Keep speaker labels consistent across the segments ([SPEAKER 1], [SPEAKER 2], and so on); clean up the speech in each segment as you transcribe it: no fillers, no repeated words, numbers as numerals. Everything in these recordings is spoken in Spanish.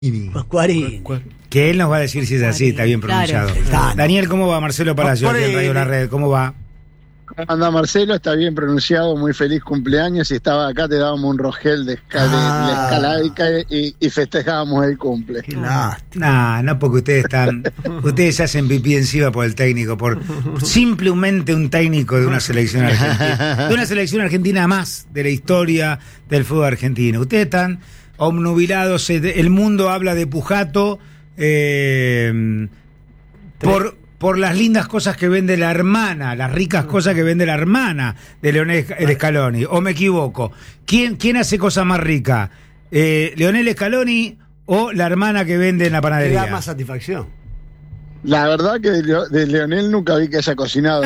[SPEAKER 1] Pascuarini.
[SPEAKER 2] Que él nos va a decir si es así, está bien pronunciado.
[SPEAKER 1] Claro.
[SPEAKER 2] Daniel, ¿cómo va? Marcelo Palacio, aquí en Radio La Red, ¿cómo va?
[SPEAKER 3] ¿Cómo anda Marcelo? Está bien pronunciado, muy feliz cumpleaños. Si estaba acá te dábamos un rogel de escaládica y festejábamos el cumple.
[SPEAKER 1] Qué lástima.
[SPEAKER 2] No, porque ustedes se hacen pipí encima por el técnico, por simplemente un técnico de una selección argentina, de una selección argentina más de la historia del fútbol argentino. Ustedes están obnubilados, el mundo habla de Pujato por las lindas cosas que vende la hermana, las ricas cosas que vende la hermana de Leonel Scaloni. ¿O me equivoco? ¿Quién hace cosas más ricas? ¿Leonel Scaloni o la hermana que vende en la panadería?
[SPEAKER 1] Te da más satisfacción.
[SPEAKER 3] La verdad que de Leonel nunca vi que haya cocinado.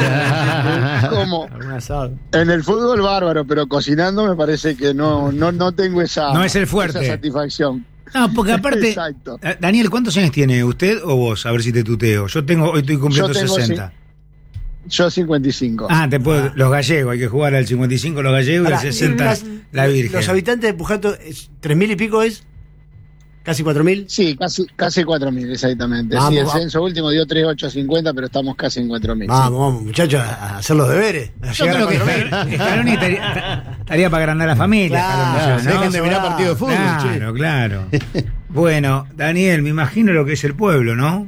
[SPEAKER 3] Como en el fútbol bárbaro, pero cocinando me parece que no tengo esa,
[SPEAKER 2] no es el fuerte.
[SPEAKER 3] Esa satisfacción.
[SPEAKER 2] No, porque aparte,
[SPEAKER 3] exacto.
[SPEAKER 2] Daniel, ¿cuántos años tiene usted o vos? A ver si te tuteo. Hoy estoy cumpliendo 60.
[SPEAKER 3] Yo 55.
[SPEAKER 2] Los gallegos, hay que jugar al 55 los gallegos y al 60 la Virgen.
[SPEAKER 1] Los habitantes de Pujato, 3.000 y pico es, casi 4.000.
[SPEAKER 3] Sí, casi 4.000, exactamente.
[SPEAKER 1] Vamos,
[SPEAKER 3] sí, el censo último dio 3.850, pero estamos casi en 4.000.
[SPEAKER 1] Vamos, muchachos, a hacer los deberes.
[SPEAKER 2] Yo creo que Scaloni estaría para agrandar la familia.
[SPEAKER 1] Claro,
[SPEAKER 2] ¿no?
[SPEAKER 1] dejen de mirar partido de fútbol.
[SPEAKER 2] Claro. Bueno, Daniel, me imagino lo que es el pueblo, ¿no?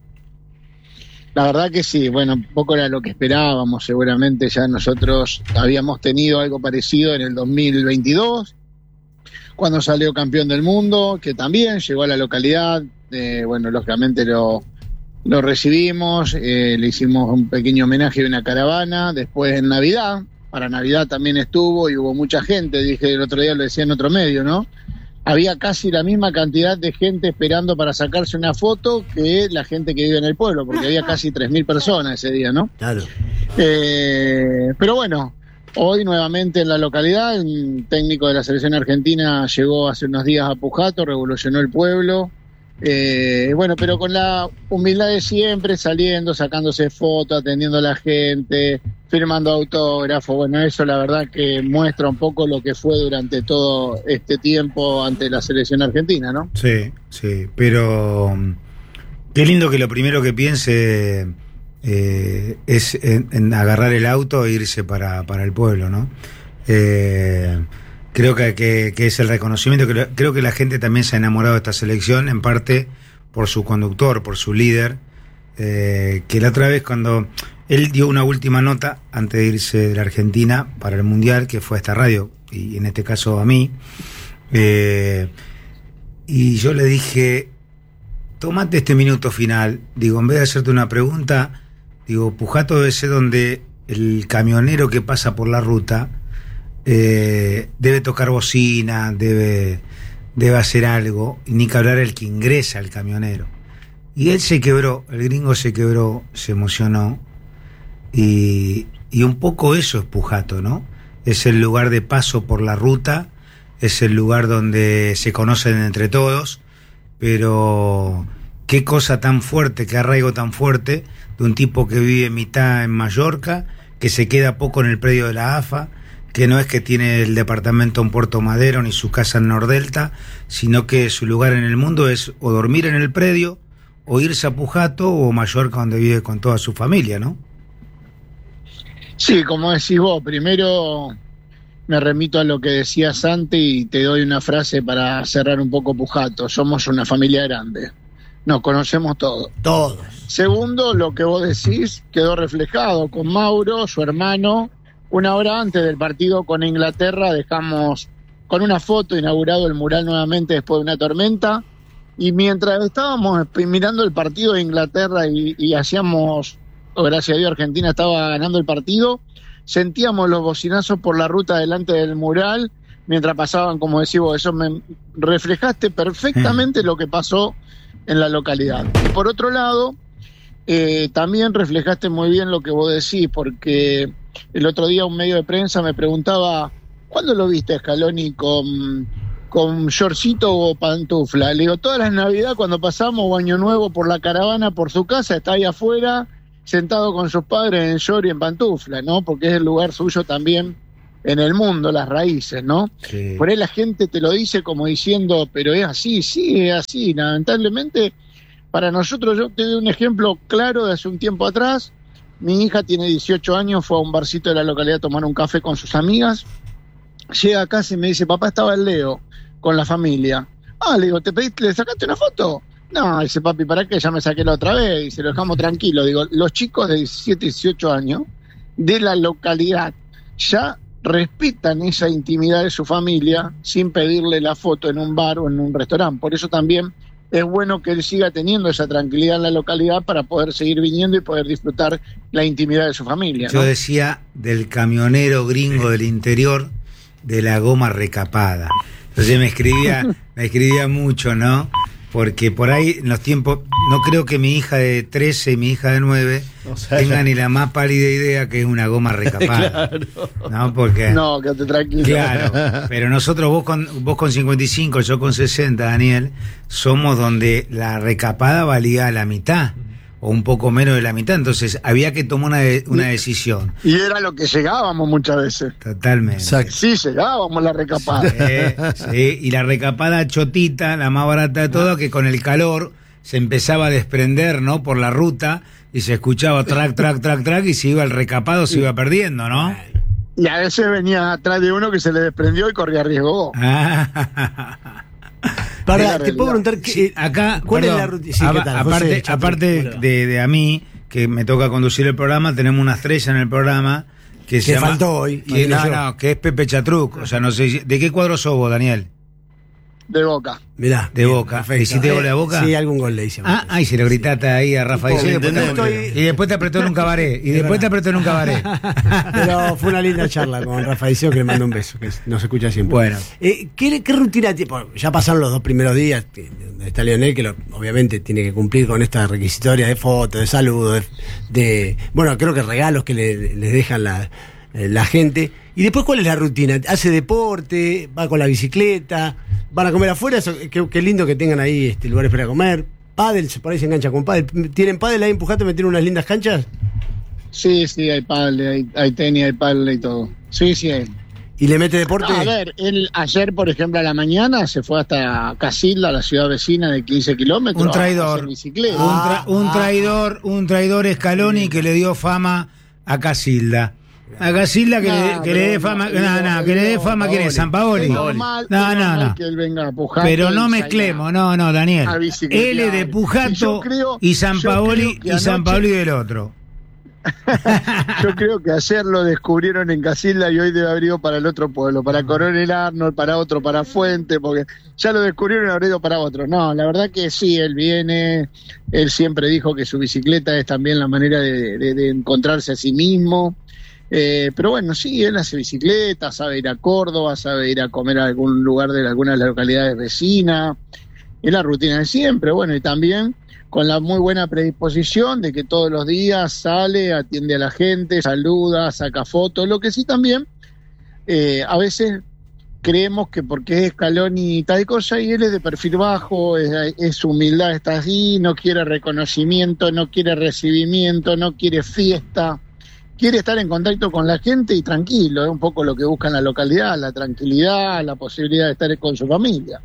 [SPEAKER 3] La verdad que sí, bueno, un poco era lo que esperábamos, seguramente ya nosotros habíamos tenido algo parecido en el 2022, cuando salió campeón del mundo, que también llegó a la localidad, bueno, lógicamente lo recibimos, le hicimos un pequeño homenaje de una caravana, después en Navidad, para Navidad también estuvo y hubo mucha gente, dije el otro día, lo decía en otro medio, ¿no? Había casi la misma cantidad de gente esperando para sacarse una foto que la gente que vive en el pueblo, porque había casi 3.000 personas ese día, ¿no?
[SPEAKER 1] Claro.
[SPEAKER 3] Pero bueno, hoy nuevamente en la localidad, un técnico de la selección argentina llegó hace unos días a Pujato, revolucionó el pueblo. Bueno, pero con la humildad de siempre, saliendo, sacándose fotos, atendiendo a la gente, firmando autógrafos. Bueno, eso la verdad que muestra un poco lo que fue durante todo este tiempo ante la selección argentina, ¿no?
[SPEAKER 2] Sí, pero qué lindo que lo primero que piense es en agarrar el auto e irse para el pueblo, ¿no? Creo que es el reconocimiento. Creo que la gente también se ha enamorado de esta selección, en parte por su conductor, por su líder, que la otra vez cuando él dio una última nota antes de irse de la Argentina para el Mundial, que fue a esta radio, y en este caso a mí, y yo le dije, tomate este minuto final, digo, en vez de hacerte una pregunta, digo, Pujato debe ser donde el camionero que pasa por la ruta debe tocar bocina, debe hacer algo, y ni que hablar el que ingresa el camionero. Y él se quebró, el gringo se quebró, se emocionó, y un poco eso es Pujato, ¿no? Es el lugar de paso por la ruta, es el lugar donde se conocen entre todos, pero qué cosa tan fuerte, qué arraigo tan fuerte de un tipo que vive mitad en Mallorca, que se queda poco en el predio de la AFA, que no es que tiene el departamento en Puerto Madero ni su casa en Nordelta, sino que su lugar en el mundo es o dormir en el predio, o irse a Pujato o Mallorca, donde vive con toda su familia, ¿no?
[SPEAKER 3] Sí, como decís vos, primero me remito a lo que decía Santi y te doy una frase para cerrar un poco Pujato. Somos una familia grande, nos conocemos todos.
[SPEAKER 1] Todos.
[SPEAKER 3] Segundo, lo que vos decís quedó reflejado con Mauro, su hermano. Una hora antes del partido con Inglaterra dejamos con una foto inaugurado el mural nuevamente después de una tormenta, y mientras estábamos mirando el partido de Inglaterra y hacíamos, gracias a Dios Argentina estaba ganando el partido, sentíamos los bocinazos por la ruta delante del mural mientras pasaban, como decís vos, eso me reflejaste perfectamente lo que pasó en la localidad. Y por otro lado, también reflejaste muy bien lo que vos decís, porque el otro día un medio de prensa me preguntaba, ¿cuándo lo viste Scaloni con shortcito o pantufla? Le digo, todas las Navidades cuando pasamos o Año Nuevo por la caravana, por su casa, está ahí afuera, sentado con sus padres en short y en pantufla, ¿no? Porque es el lugar suyo también en el mundo, las raíces, ¿no?
[SPEAKER 2] Sí.
[SPEAKER 3] Por ahí la gente te lo dice como diciendo, pero es así, sí, es así. Lamentablemente, para nosotros, yo te doy un ejemplo claro de hace un tiempo atrás. Mi hija tiene 18 años, fue a un barcito de la localidad a tomar un café con sus amigas. Llega a casa y me dice, papá, estaba el Leo con la familia. Ah, le digo, ¿le sacaste una foto? No, dice, papi, ¿para qué? Ya me saqué la otra vez y se lo dejamos tranquilo. Digo, los chicos de 17, 18 años de la localidad ya respetan esa intimidad de su familia sin pedirle la foto en un bar o en un restaurante. Por eso también es bueno que él siga teniendo esa tranquilidad en la localidad para poder seguir viniendo y poder disfrutar la intimidad de su familia, ¿no?
[SPEAKER 2] Yo decía del camionero gringo del interior de la goma recapada. Entonces me escribía mucho, ¿no? Porque por ahí en los tiempos, no creo que mi hija de 13 y mi hija de 9 tengan ni la más pálida idea que es una goma recapada.
[SPEAKER 1] Claro.
[SPEAKER 2] ¿No? Porque,
[SPEAKER 3] no, quédate tranquilo.
[SPEAKER 2] Claro, pero nosotros, vos con 55, yo con 60, Daniel, somos donde la recapada valía la mitad, o un poco menos de la mitad, entonces había que tomar una decisión.
[SPEAKER 3] Y era lo que llegábamos muchas veces.
[SPEAKER 2] Totalmente.
[SPEAKER 1] Exacto.
[SPEAKER 3] Sí, llegábamos a la recapada.
[SPEAKER 2] Sí, y la recapada chotita, la más barata de todas, que con el calor se empezaba a desprender, ¿no? Por la ruta, y se escuchaba track, track, track, track, y se iba el recapado, se iba perdiendo, ¿no?
[SPEAKER 3] Y a veces venía atrás de uno que se le desprendió y corría riesgo.
[SPEAKER 1] Para, te puedo preguntar
[SPEAKER 2] acá,
[SPEAKER 1] ¿cuál
[SPEAKER 2] perdón,
[SPEAKER 1] es la rutina? Sí, ¿qué tal?
[SPEAKER 2] aparte de a mí, que me toca conducir el programa, tenemos una estrella en el programa que se llama,
[SPEAKER 1] faltó hoy.
[SPEAKER 2] Que es Pepe Chatruc. O sea, no sé, ¿de qué cuadro sos vos, Daniel?
[SPEAKER 3] De Boca.
[SPEAKER 1] Mirá.
[SPEAKER 2] De Boca. ¿Hiciste gol de Boca?
[SPEAKER 1] Sí, algún gol le hice.
[SPEAKER 2] Ahí se lo gritaste ahí a Rafa y después te apretó en un cabaret.
[SPEAKER 1] Pero fue una linda charla con Rafa Diceo, que le mando un beso, que nos escucha siempre.
[SPEAKER 2] Bueno.
[SPEAKER 1] ¿Qué rutina tiene? Ya pasaron los 2 primeros días, está Lionel, que obviamente tiene que cumplir con esta requisitoria de fotos, de saludos, bueno, creo que regalos que les dejan la gente. Y después, ¿cuál es la rutina? ¿Hace deporte? ¿Va con la bicicleta? ¿Van a comer afuera? Qué lindo que tengan ahí lugares para comer. ¿Pádel? Por ahí se engancha con pádel. ¿Tienen pádel ahí empujando? ¿Metieron unas lindas canchas?
[SPEAKER 3] Sí, hay pádel, hay tenis, hay pádel y todo. Sí, hay.
[SPEAKER 1] ¿Y le mete deporte?
[SPEAKER 3] A ver, él ayer, por ejemplo, a la mañana se fue hasta Casilda, la ciudad vecina de 15 kilómetros.
[SPEAKER 2] Un traidor.
[SPEAKER 3] A hacer bicicleta.
[SPEAKER 2] Un traidor Scaloni que le dio fama a Casilda. A Casilda que le dé fama. Que le dé fama, ¿quién es? ¿Sampaoli?
[SPEAKER 3] No.
[SPEAKER 2] Que
[SPEAKER 3] él venga a Pujato.
[SPEAKER 2] Pero no mezclemos, no, Daniel. Él es de Pujato y Sampaoli del otro.
[SPEAKER 3] Yo creo que ayer lo descubrieron en Casilda y hoy debe haber ido para el otro pueblo, para Coronel Arnold, para otro, para Fuente, porque ya lo descubrieron y habrá ido para otro. No, la verdad que sí, él viene, él siempre dijo que su bicicleta es también la manera de encontrarse a sí mismo. Pero bueno, sí, él hace bicicleta, sabe ir a Córdoba, sabe ir a comer a algún lugar de alguna de las localidades vecinas, es la rutina de siempre. Bueno, y también con la muy buena predisposición de que todos los días sale, atiende a la gente, saluda, saca fotos. Lo que sí también, a veces creemos que porque es Scaloni y tal cosa, y él es de perfil bajo, es humildad, está así, no quiere reconocimiento, no quiere recibimiento, no quiere fiesta. Quiere estar en contacto con la gente y tranquilo, es un poco lo que busca en la localidad, la tranquilidad, la posibilidad de estar con su familia.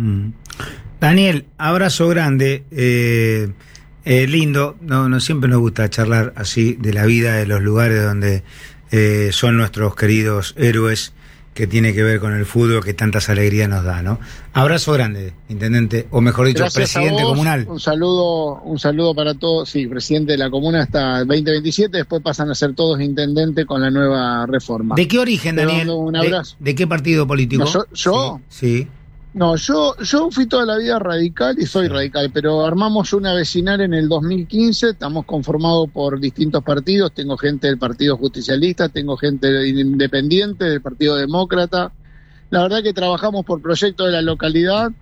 [SPEAKER 2] Daniel, abrazo grande, lindo, no siempre nos gusta charlar así de la vida, de los lugares donde son nuestros queridos héroes, que tiene que ver con el fútbol que tantas alegrías nos da, ¿no? Abrazo grande, intendente, o mejor dicho,
[SPEAKER 3] Gracias
[SPEAKER 2] presidente comunal.
[SPEAKER 3] Un saludo para todos, sí, presidente de la comuna hasta el 2027, después pasan a ser todos intendentes con la nueva reforma.
[SPEAKER 2] ¿De qué origen, Daniel?
[SPEAKER 3] Un abrazo.
[SPEAKER 2] ¿De qué partido político?
[SPEAKER 3] No, ¿yo?
[SPEAKER 2] Sí.
[SPEAKER 3] No, yo fui toda la vida radical y soy radical, pero armamos una vecinal en el 2015, estamos conformados por distintos partidos, tengo gente del Partido Justicialista, tengo gente independiente, del Partido Demócrata. La verdad que trabajamos por proyectos de la localidad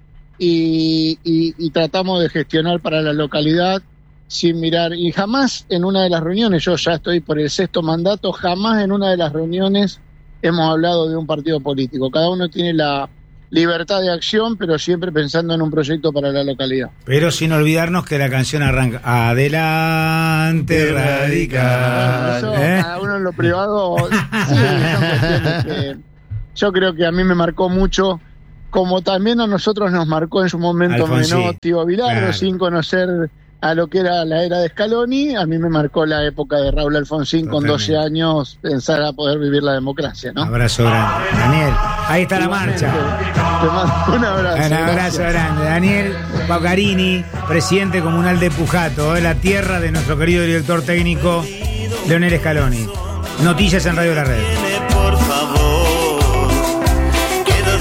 [SPEAKER 3] y tratamos de gestionar para la localidad sin mirar, y jamás en una de las reuniones, yo ya estoy por el 6º mandato, jamás en una de las reuniones hemos hablado de un partido político. Cada uno tiene la libertad de acción, pero siempre pensando en un proyecto para la localidad.
[SPEAKER 2] Pero sin olvidarnos que la canción arranca Adelante Radical.
[SPEAKER 3] Eso, cada uno en lo privado, sí, son cuestiones que yo creo que a mí me marcó mucho, como también a nosotros nos marcó en su momento Menotti o Bilardo, claro, sin conocer a lo que era la era de Scaloni. A mí me marcó la época de Raúl Alfonsín. Totalmente. Con 12 años pensar a poder vivir la democracia, ¿no?
[SPEAKER 2] Abrazo grande. Daniel, ahí está la marcha.
[SPEAKER 3] Te mando un abrazo.
[SPEAKER 2] Un abrazo grande. Daniel Baucarini, presidente comunal de Pujato, la tierra de nuestro querido director técnico Leonel Scaloni. Noticias en Radio La Red.
[SPEAKER 4] Por favor, quiero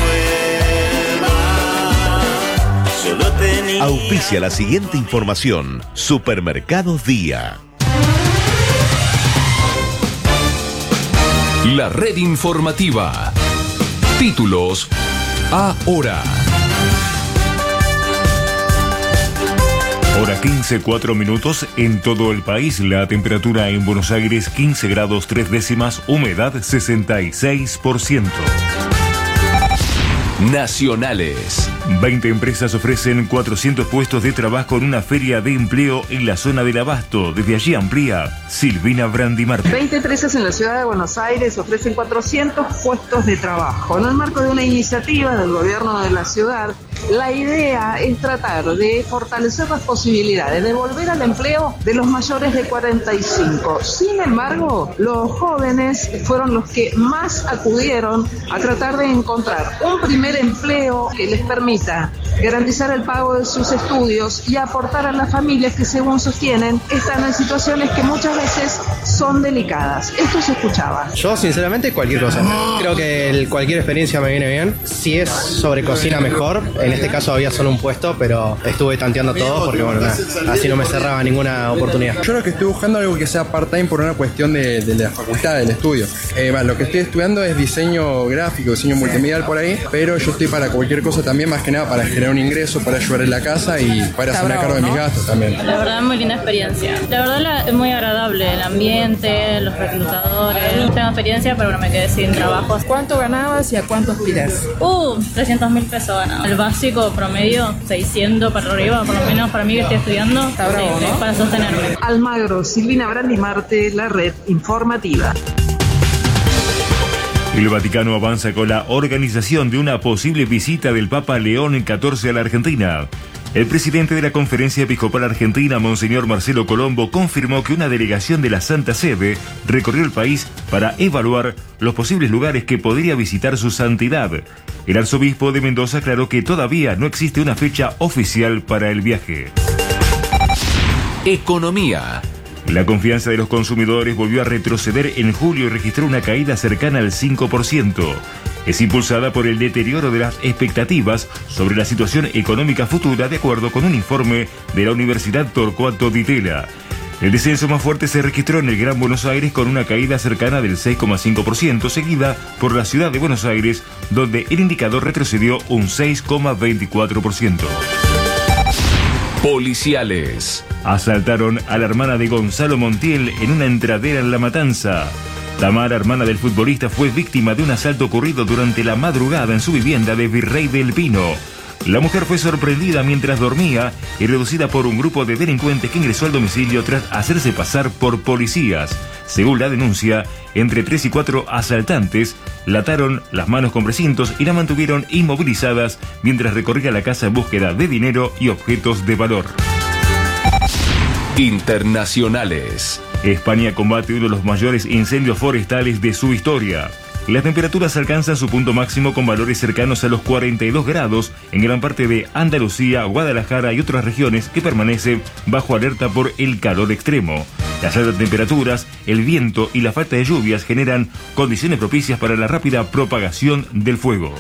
[SPEAKER 4] devuelva.
[SPEAKER 5] Auspicia la siguiente información. Supermercados Día.
[SPEAKER 6] La red informativa. Títulos ahora.
[SPEAKER 7] Hora 15, 4 minutos en todo el país. La temperatura en Buenos Aires 15 grados 3 décimas, humedad 66%.
[SPEAKER 6] Nacionales.
[SPEAKER 7] 20 empresas ofrecen 400 puestos de trabajo en una feria de empleo en la zona del Abasto. Desde allí amplía Silvina Brandimarte.
[SPEAKER 8] 20 empresas en la ciudad de Buenos Aires ofrecen 400 puestos de trabajo. En el marco de una iniciativa del gobierno de la ciudad, la idea es tratar de fortalecer las posibilidades de volver al empleo de los mayores de 45. Sin embargo, los jóvenes fueron los que más acudieron a tratar de encontrar un primer empleo que les permita garantizar el pago de sus estudios y aportar a las familias que, según sostienen, están en situaciones que muchas veces son delicadas. Esto se escuchaba.
[SPEAKER 9] Yo, sinceramente, cualquier cosa. Creo que cualquier experiencia me viene bien. Si es sobre cocina, mejor. En este caso había solo un puesto, pero estuve tanteando todo porque, bueno, así no me cerraba ninguna oportunidad.
[SPEAKER 10] Yo lo que estoy buscando es algo que sea part-time por una cuestión de la facultad, del estudio. Lo que estoy estudiando es diseño gráfico, diseño multimedial por ahí, pero yo estoy para cualquier cosa también, más que nada para generar un ingreso, para ayudar en la casa y para hacerme cargo de mis gastos también.
[SPEAKER 11] La verdad, muy linda experiencia. La verdad, es muy agradable el ambiente, los reclutadores. Tengo experiencia, pero bueno, me quedé sin trabajo.
[SPEAKER 12] ¿Cuánto ganabas y a cuánto aspiras?
[SPEAKER 11] 300.000 pesos ganaba. El básico promedio, 600 para arriba, por lo menos para mí que estoy estudiando.
[SPEAKER 12] Está bravo, ¿no?
[SPEAKER 11] Para sostenerme.
[SPEAKER 8] Almagro, Silvina Brandimarte, la red informativa.
[SPEAKER 7] El Vaticano avanza con la organización de una posible visita del Papa León XIV a la Argentina. El presidente de la Conferencia Episcopal Argentina, Monseñor Marcelo Colombo, confirmó que una delegación de la Santa Sede recorrió el país para evaluar los posibles lugares que podría visitar su santidad. El arzobispo de Mendoza aclaró que todavía no existe una fecha oficial para el viaje.
[SPEAKER 6] Economía.
[SPEAKER 7] La confianza de los consumidores volvió a retroceder en julio y registró una caída cercana al 5%. Es impulsada por el deterioro de las expectativas sobre la situación económica futura, de acuerdo con un informe de la Universidad Torcuato Di Tella. El descenso más fuerte se registró en el Gran Buenos Aires con una caída cercana del 6,5%, seguida por la ciudad de Buenos Aires, donde el indicador retrocedió un 6,24%.
[SPEAKER 6] Policiales.
[SPEAKER 7] Asaltaron a la hermana de Gonzalo Montiel en una entradera en La Matanza. Tamara, hermana del futbolista, fue víctima de un asalto ocurrido durante la madrugada en su vivienda de Virrey del Pino. La mujer fue sorprendida mientras dormía y reducida por un grupo de delincuentes que ingresó al domicilio tras hacerse pasar por policías. Según la denuncia, entre 3 y 4 asaltantes la ataron las manos con precintos y la mantuvieron inmovilizadas mientras recorría la casa en búsqueda de dinero y objetos de valor.
[SPEAKER 6] Internacionales.
[SPEAKER 7] España combate uno de los mayores incendios forestales de su historia. Las temperaturas alcanzan su punto máximo con valores cercanos a los 42 grados en gran parte de Andalucía, Guadalajara y otras regiones que permanecen bajo alerta por el calor extremo. Las altas temperaturas, el viento y la falta de lluvias generan condiciones propicias para la rápida propagación del fuego.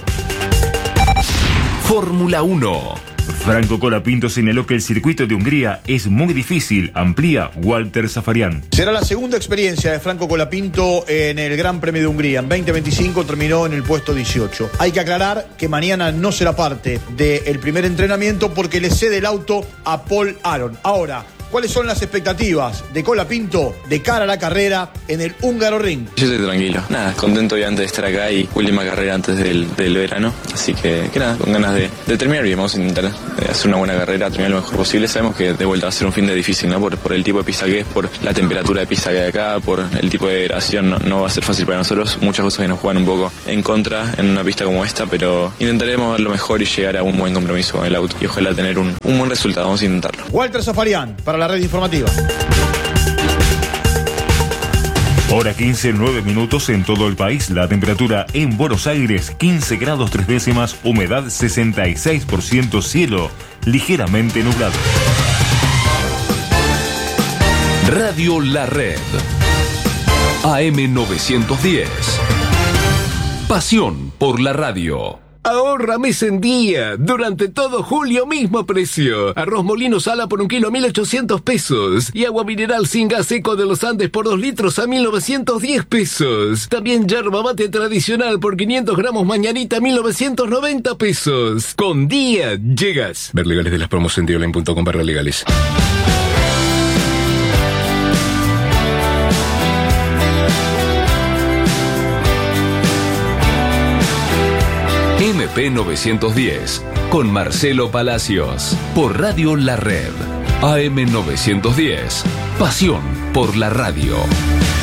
[SPEAKER 6] Fórmula 1.
[SPEAKER 7] Franco Colapinto señaló que el circuito de Hungría es muy difícil, amplía Walter Zafarian.
[SPEAKER 13] Será la segunda experiencia de Franco Colapinto en el Gran Premio de Hungría. En 2025 terminó en el puesto 18. Hay que aclarar que mañana no será parte del primer entrenamiento porque le cede el auto a Paul Aron. Ahora, ¿cuáles son las expectativas de Colapinto de cara a la carrera en el Húngaro Ring?
[SPEAKER 14] Yo estoy tranquilo. Nada, contento obviamente de estar acá y última carrera antes del verano. Así que nada, con ganas de terminar bien. Vamos a intentar hacer una buena carrera, terminar lo mejor posible. Sabemos que de vuelta va a ser un fin de difícil, ¿no? Por el tipo de pista que es, por la temperatura de pista que hay acá, por el tipo de gradación. No va a ser fácil para nosotros. Muchas cosas que nos juegan un poco en contra en una pista como esta, pero intentaremos dar lo mejor y llegar a un buen compromiso con el auto y ojalá tener un buen resultado. Vamos a intentarlo.
[SPEAKER 13] Walter Zafarian para la red informativa.
[SPEAKER 7] Hora 15, 9 minutos en todo el país. La temperatura en Buenos Aires, 15 grados 3 décimas, humedad 66%, cielo ligeramente nublado.
[SPEAKER 6] Radio La Red. AM 910. Pasión por la radio.
[SPEAKER 15] Ahorra mes en día. Durante todo julio, mismo precio. Arroz Molino Sala por 1 kilo, 1.800 pesos. Y agua mineral sin gas seco de los Andes por 2 litros a 1.910 pesos. También yerba mate tradicional por 500 gramos mañanita, 1.990 pesos. Con día llegas. Ver legales de las promos en dioline.com/legales.
[SPEAKER 6] MP 910 con Marcelo Palacios por Radio La Red. AM 910. Pasión por la radio.